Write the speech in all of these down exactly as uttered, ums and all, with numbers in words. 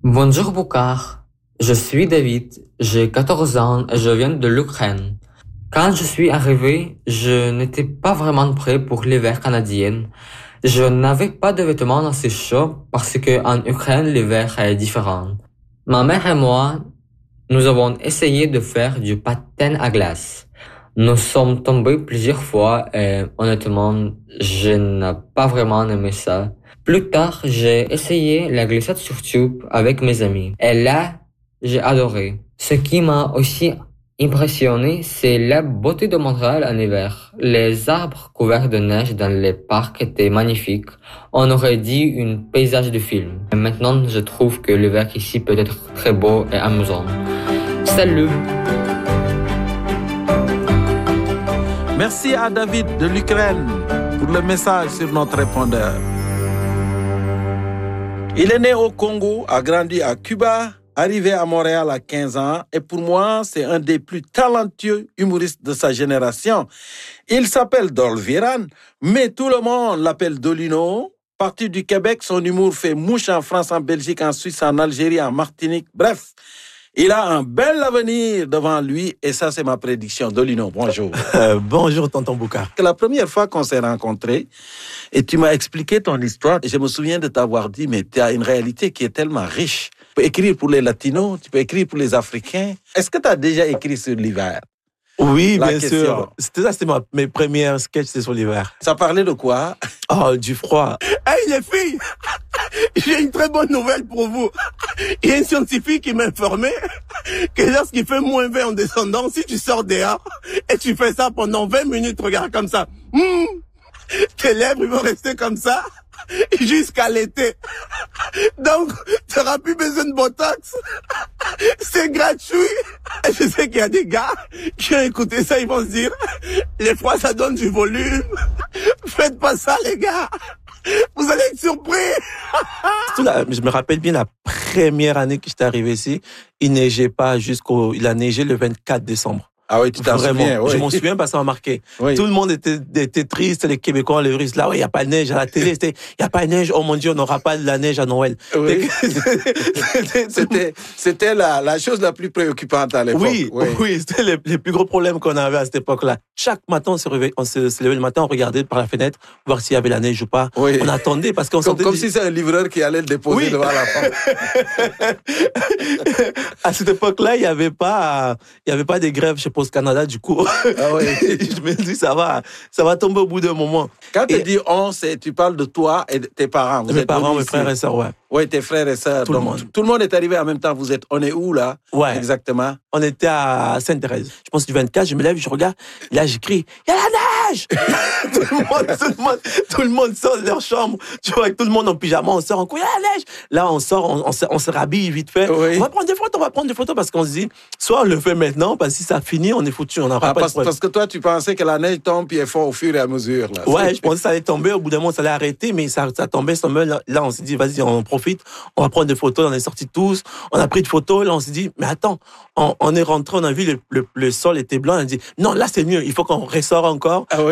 Bonjour Boukar, je suis David, j'ai quatorze ans et je viens de l'Ukraine. Quand je suis arrivé, je n'étais pas vraiment prêt pour l'hiver canadien. Je n'avais pas de vêtements assez chauds parce que en Ukraine l'hiver est différent. Ma mère et moi, nous avons essayé de faire du patin à glace. Nous sommes tombés plusieurs fois et honnêtement, je n'ai pas vraiment aimé ça. Plus tard, j'ai essayé la glissade sur tube avec mes amis. Et là, j'ai adoré. Ce qui m'a aussi impressionné, c'est la beauté de Montréal en hiver. Les arbres couverts de neige dans les parcs étaient magnifiques. On aurait dit un paysage de film. Et maintenant, je trouve que l'hiver ici peut être très beau et amusant. Salut! Merci à David de l'Ukraine pour le message sur notre répondeur. Il est né au Congo, a grandi à Cuba, arrivé à Montréal à quinze ans et pour moi, c'est un des plus talentueux humoristes de sa génération. Il s'appelle Dolviran, mais tout le monde l'appelle Dolino. Parti du Québec, son humour fait mouche en France, en Belgique, en Suisse, en Algérie, en Martinique, bref. Il a un bel avenir devant lui et ça, c'est ma prédiction. Dolino, bonjour. Euh, bonjour, tonton Boukar. La première fois qu'on s'est rencontrés et tu m'as expliqué ton histoire, et je me souviens de t'avoir dit, mais tu as une réalité qui est tellement riche. Tu peux écrire pour les Latinos, tu peux écrire pour les Africains. Est-ce que tu as déjà écrit sur l'hiver? Oui, La bien question. sûr. C'était ça, c'était ma, mes premières sketchs, c'est sur l'hiver. Ça parlait de quoi? Oh, du froid. Hey, les filles! J'ai une très bonne nouvelle pour vous. Il y a un scientifique qui m'a informé que lorsqu'il fait moins vingt en descendant, si tu sors dehors et tu fais ça pendant vingt minutes, regarde comme ça, mmh, tes lèvres ils vont rester comme ça jusqu'à l'été. Donc, tu n'auras plus besoin de Botox. C'est gratuit. Et je sais qu'il y a des gars qui ont écouté ça, ils vont se dire, les fois ça donne du volume. Faites pas ça, les gars. Vous allez être surpris. Je me rappelle bien la première année que j'étais arrivé ici, il neigeait pas jusqu'au, il a neigé le vingt-quatre décembre. Ah oui, tu t'en souviens, oui. Je m'en souviens parce que ça m'a marqué. Oui. Tout le monde était, était triste, les Québécois, les Russes. Là, oui, il n'y a pas de neige à la télé. C'était, il n'y a pas de neige. Oh mon Dieu, on n'aura pas de la neige à Noël. Oui. c'était, c'était la, la chose la plus préoccupante à l'époque. Oui, oui, oui, c'était les, les plus gros problèmes qu'on avait à cette époque-là. Chaque matin, on se réveillait, on se, se levait le matin, on regardait par la fenêtre, voir s'il y avait la neige ou pas. Oui. On attendait parce qu'on Comme, sentait... comme si c'est un livreur qui allait le déposer Oui. devant la porte. À cette époque-là, il n'y avait pas, il y avait pas des grèves chez Post Canada, du coup. Ah oui. Je me dis, ça va, ça va tomber au bout d'un moment. Quand tu Et- dis on, c'est, tu parles de toi et de tes parents. Vous Mes êtes parents, venus mes ici. frères et sœurs, ouais. Oui, tes frères et sœurs. Tout le Donc, monde. Tout le monde est arrivé en même temps. Vous êtes, on est où là? Ouais. Exactement. On était à Sainte-Thérèse. Je pense du vingt-quatre, je me lève, je regarde. Là, j'écris, il y a la neige! tout, le monde, tout, le monde, tout le monde sort de leur chambre. Tu vois, tout le monde en pyjama, on sort en cours, il y a la neige! Là, on sort, on, on, se, on se rhabille vite fait. Oui. On va prendre des photos, on va prendre des photos parce qu'on se dit, soit on le fait maintenant, parce que si ça finit, on est foutu, on n'aura Ah, pas parce, de problème. parce que toi, tu pensais que la neige tombe puis elle fond au fur et à mesure. Là. Ouais, je pensais que ça allait tomber, au bout d'un moment, ça allait arrêter, mais ça, ça tombait, ça tombait. Là, là, on s'est dit, vas-y, on en profite, on va prendre des photos, on est sortis tous, on a pris des photos, là, on s'est dit, mais attends, on, on est rentré, on a vu le, le, le sol était blanc, on a dit, non, là, c'est mieux, il faut qu'on ressort encore. Ah oui.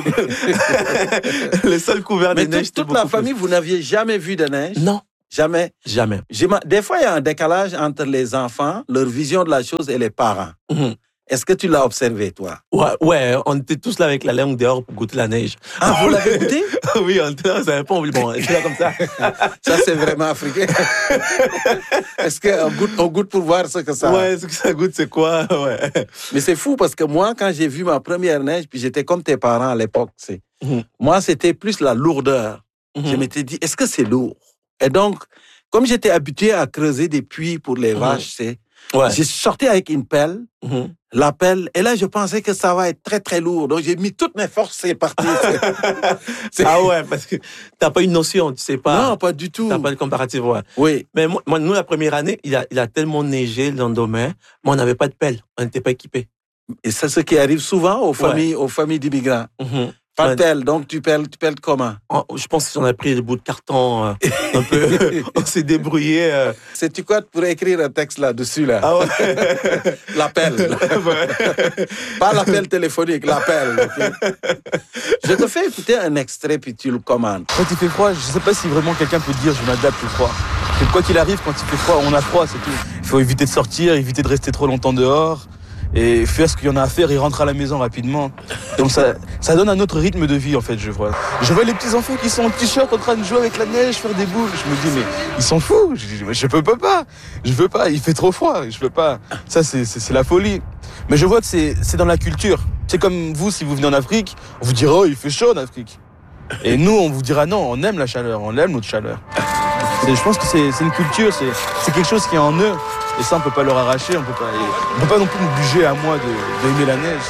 le, le sol couvert Mais de neige. toute, toute la famille, vous n'aviez jamais vu de neige? Non, Jamais. jamais. J'ai ma- Des fois, il y a un décalage entre les enfants, leur vision de la chose et les parents. Mhm. Est-ce que tu l'as observé, toi? Ouais, ouais, on était tous là avec la langue dehors pour goûter la neige. Ah, vous l'avez goûté? Oui, on était là, on savait pas, on voulait, bon, on était là comme ça. Ça, c'est vraiment africain. Est-ce qu'on goûte, on goûte pour voir ce que ça... Ouais, ce que ça goûte, c'est quoi? Ouais. Mais c'est fou parce que moi, quand j'ai vu ma première neige, puis j'étais comme tes parents à l'époque, c'est... Mhm. moi, c'était plus la lourdeur. Mhm. Je m'étais dit, est-ce que c'est lourd? Et donc, comme j'étais habitué à creuser des puits pour les Mhm. vaches, c'est... Ouais. j'ai sorti avec une pelle, Mhm. la pelle, et là, je pensais que ça va être très, très lourd. Donc, j'ai mis toutes mes forces, c'est parti. C'est- Ah ouais, parce que t'as pas une notion, tu sais pas. Non, pas du tout. T'as pas de comparatif, ouais. Oui. Mais moi, moi, nous, la première année, il a, il a tellement neigé le lendemain, mais on n'avait pas de pelle, on n'était pas équipés. Et c'est ce qui arrive souvent aux familles, aux familles d'immigrants. Mhm. Pas de Ouais. pelle, donc tu pelles, tu pelles comment? On- Je pense qu'on a pris des bouts de carton, euh, un peu, on s'est débrouillé. euh. C'est-tu quoi pour écrire un texte là-dessus, là? Ah ouais. L'appel. Ouais. Pas l'appel téléphonique, l'appel. ok? Je te fais écouter un extrait, puis tu le commandes. Quand il fait froid, je sais pas si vraiment quelqu'un peut dire je m'adapte au froid. Que quoi qu'il arrive, quand il fait froid, on a froid, c'est tout. Il faut éviter de sortir, éviter de rester trop longtemps dehors et faire ce qu'il y en a à faire et rentrer à la maison rapidement. Donc ça, ça donne un autre rythme de vie en fait, je vois. Je vois les petits enfants qui sont en t-shirt en train de jouer avec la neige, faire des boules. Je me dis mais ils sont fous. Je dis mais je peux pas, je veux pas. Il fait trop froid, je peux pas. Ça c'est, c'est, c'est la folie. Mais je vois que c'est, c'est dans la culture. C'est comme vous, si vous venez en Afrique, on vous dira oh il fait chaud en Afrique. Et nous on vous dira non, on aime la chaleur, on aime notre chaleur. C'est, je pense que c'est, c'est une culture, c'est, c'est quelque chose qui est en eux. Et ça, on peut pas leur arracher, on peut pas, on peut pas non plus m'obliger à moi de, d'aimer la neige.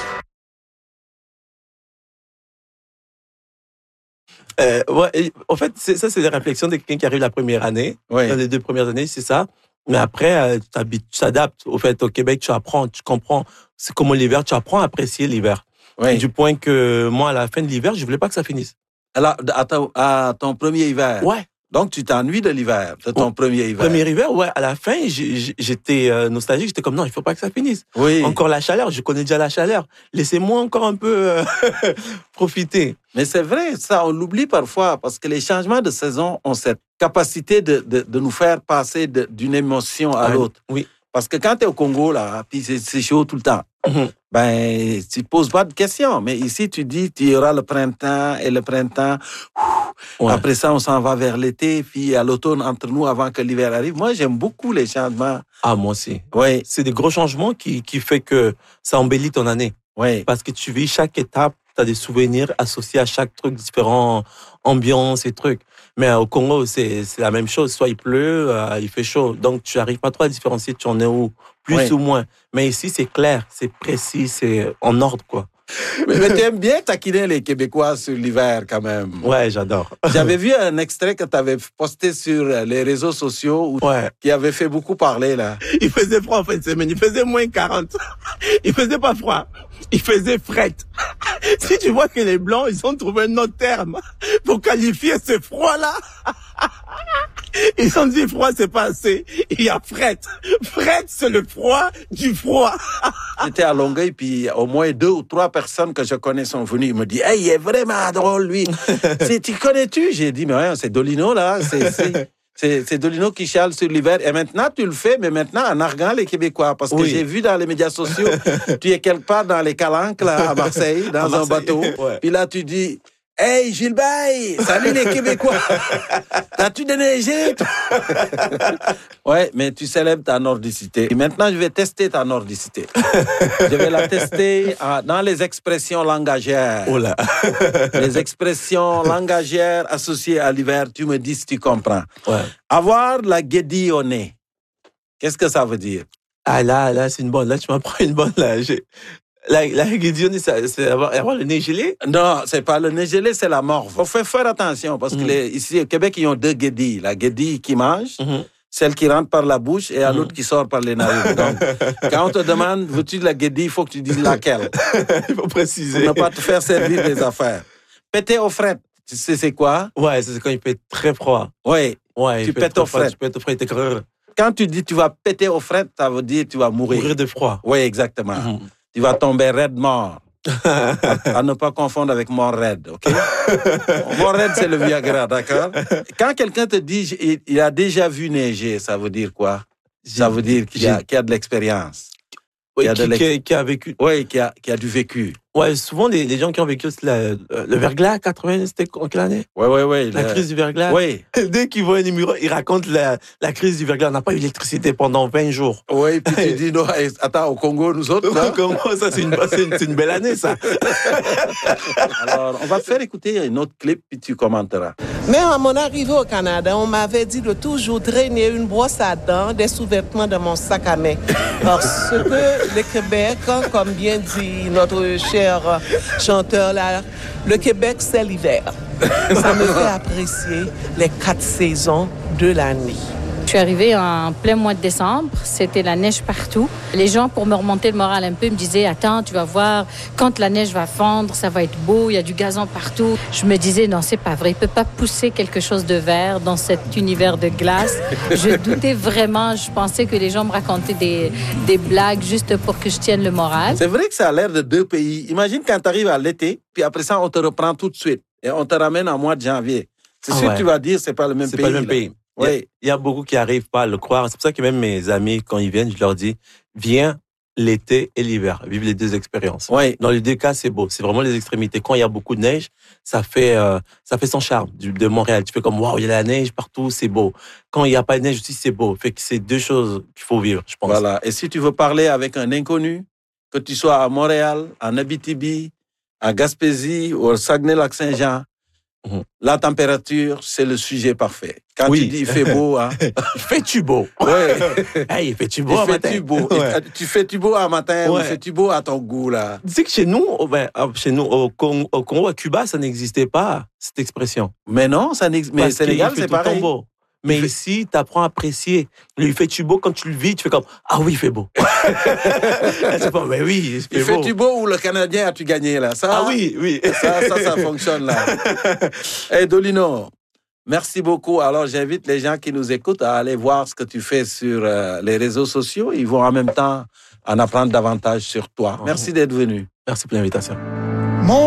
Euh, ouais, et, en fait, c'est, ça, c'est des réflexions de quelqu'un qui arrive la première année. Ouais. Dans les deux premières années, c'est ça. Mais après, euh, tu t'habitues, tu t'adaptes. Au fait, au Québec, tu apprends, tu comprends. C'est comme l'hiver, tu apprends à apprécier l'hiver. Ouais. Du point que moi, à la fin de l'hiver, je voulais pas que ça finisse. Alors, à ton, à ton premier hiver. Ouais. Donc, tu t'ennuies de l'hiver, de ton Oh, premier hiver. Premier hiver, ouais. À la fin, j'ai- j'étais euh, nostalgique. J'étais comme non, il faut pas que ça finisse. Oui. Encore la chaleur, je connais déjà la chaleur. Laissez-moi encore un peu euh, profiter. Mais c'est vrai, ça, on l'oublie parfois, parce que les changements de saison ont cette capacité de, de, de nous faire passer de- d'une émotion à Ah, l'autre. oui. Parce que quand tu es au Congo, là, puis c'est, c'est chaud tout le temps, Mhm. ben, tu ne poses pas de questions. Mais ici, tu dis, tu y aura le printemps, et le printemps, ouf, Ouais. après ça, on s'en va vers l'été, puis à l'automne, entre nous, avant que l'hiver arrive. Moi, j'aime beaucoup les changements. Ah, moi aussi. Oui, C'est des gros changements qui, qui fait que ça embellit ton année. oui. Parce que tu vis chaque étape, tu as des souvenirs associés à chaque truc, différents ambiances et trucs. Mais euh, au Congo, c'est, c'est la même chose. Soit il pleut, euh, il fait chaud. Donc, tu n'arrives pas trop à différencier tu en es où, plus Ouais. ou moins. Mais ici, c'est clair, c'est précis, c'est en ordre, quoi. Mais, mais tu aimes bien taquiner les Québécois sur l'hiver, quand même. Ouais, j'adore. J'avais vu un extrait que tu avais posté sur les réseaux sociaux où- Ouais. qui avait fait beaucoup parler, là. Il faisait froid en fin de semaine. Il faisait moins quarante. Il faisait pas froid. Il faisait fret. Si tu vois que les Blancs, ils ont trouvé un autre terme pour qualifier ce froid-là. Ils ont dit froid, c'est pas assez. Il y a fret. Fret, c'est le froid du froid. J'étais à Longueuil, puis au moins deux ou trois personnes que je connais sont venues. Ils me disent, hey, il est vraiment drôle, lui. C'est, tu connais-tu? J'ai dit, mais ouais, c'est Dolino, là. C'est, c'est, c'est, c'est Dolino qui chiale sur l'hiver. Et maintenant, tu le fais, mais maintenant en arguant les Québécois. Parce que Oui. j'ai vu dans les médias sociaux, tu es quelque part dans les Calanques, là, à Marseille, dans À un Marseille, bateau. ouais. Puis là, tu dis, hey, Gilbert, salut les Québécois. T'as-tu déneigé? toi? Ouais, mais tu célèbres ta nordicité. Et maintenant, je vais tester ta nordicité. Je vais la tester en- dans les expressions langagières. Oh là. Les expressions langagières associées à l'hiver, tu me dis si tu comprends. Ouais. Avoir la guédille au nez. Qu'est-ce que ça veut dire? Ah là, là, c'est une bonne. Là, tu m'apprends une bonne, là. J'ai- La, la guédillonne, c'est c'est avoir, avoir le nez gelé. Non, c'est pas le nez gelé, c'est la morve. Il faut faire, faire attention parce que Mhm. les- ici au Québec, ils ont deux guédilles. La guédille qui mange, Mhm. celle qui rentre par la bouche et Mhm. l'autre qui sort par les narines. Donc, quand on te demande, veux-tu de la guédille, il faut que tu dises laquelle. Il faut Pour préciser. ne pas te faire servir des affaires. Péter aux frettes, tu sais c'est quoi? Ouais, c'est quand il fait très froid. Oui. Ouais, Tu il fait pètes très aux froid, frettes. Tu pètes aux frettes, t'es grrr. Quand tu dis tu vas péter aux frettes, ça veut dire tu vas mourir. Mourir de froid. Oui, exactement. Mhm. Tu vas tomber raide mort. à, à ne pas confondre avec mort raide, OK? Mort raide, c'est le Viagra, d'accord? Quand quelqu'un te dit il, il a déjà vu neiger, ça veut dire quoi? Ça veut dire qu'il y a, qu'il y a de l'expérience. Ouais, Il y a de qui, l'ex- qui, qui a vécu. Oui, qu'il y a, qu'il y a du vécu. Ouais, souvent, les, les gens qui ont vécu c'est la- euh, le verglas, quatre-vingts, c'était en quelle année? Oui, oui, oui. La crise du verglas. Oui. Dès qu'ils voient un numéro, ils racontent la, la crise du verglas. On n'a pas eu d'électricité pendant vingt jours. Oui, puis tu dis, non, hey, attends, au Congo, nous autres, là. Comment ça, c'est une, c'est une, c'est une belle année, ça. Alors, on va te faire écouter un autre clip, puis tu commenteras. Mais à mon arrivée au Canada, on m'avait dit de toujours traîner une brosse à dents, des sous-vêtements dans mon sac à main. Parce que le Québec, hein, comme bien dit notre cher chanteur là, le Québec, c'est l'hiver. Ça me fait apprécier les quatre saisons de l'année. Je suis arrivée en plein mois de décembre, c'était la neige partout. Les gens, pour me remonter le moral un peu, me disaient « Attends, tu vas voir, quand la neige va fondre, ça va être beau, il y a du gazon partout. » Je me disais « Non, c'est pas vrai, il peut pas pousser quelque chose de vert dans cet univers de glace. » Je doutais vraiment, je pensais que les gens me racontaient des, des blagues juste pour que je tienne le moral. C'est vrai que ça a l'air de deux pays. Imagine quand tu arrives à l'été, puis après ça, on te reprend tout de suite. Et on te ramène en mois de janvier. C'est Ah sûr ouais. que tu vas dire c'est pas le même C'est pays. pas le même là. pays. Oui. Il y, a, il y a beaucoup qui n'arrivent pas à le croire. C'est pour ça que même mes amis, quand ils viennent, je leur dis, viens l'été et l'hiver, vivre les deux expériences. Oui. Dans les deux cas, c'est beau. C'est vraiment les extrémités. Quand il y a beaucoup de neige, ça fait, euh, ça fait son charme du, de Montréal. Tu fais comme, waouh, il y a la neige partout, c'est beau. Quand il n'y a pas de neige aussi, c'est beau. Fait que c'est deux choses qu'il faut vivre, je pense. Voilà. Et si tu veux parler avec un inconnu, que tu sois à Montréal, en Abitibi, à Gaspésie ou au Saguenay-Lac-Saint-Jean, Mhm. la température, c'est le sujet parfait. Quand Oui. tu dis il fait beau, hein. Fais-tu beau? Ouais. Hey, il fait-tu beau Il un matin? fait-tu beau? Ouais. Et tu fais-tu beau un matin ou Ouais. fais-tu beau à ton goût, là? Tu sais que chez nous, oh, ben, ah, chez nous au, Congo, au Congo, à Cuba, ça n'existait pas, cette expression. Mais non, ça n'ex... mais Parce Sénégal, qu'il fait c'est tout le temps pareil. beau. Mais Il fait- ici, tu apprends à apprécier. Le il fait-tu beau, quand tu le vis, tu fais comme, ah oui, il fait beau. C'est pas, mais oui, il fait Il beau. fait-tu beau ou le Canadien as-tu gagné, là? Ça, Ah oui, oui. Ça, ça, ça fonctionne, là. Hey, Dolino, merci beaucoup. Alors, j'invite les gens qui nous écoutent à aller voir ce que tu fais sur euh, les réseaux sociaux. Ils vont en même temps en apprendre davantage sur toi. Merci d'être venu. Merci pour l'invitation.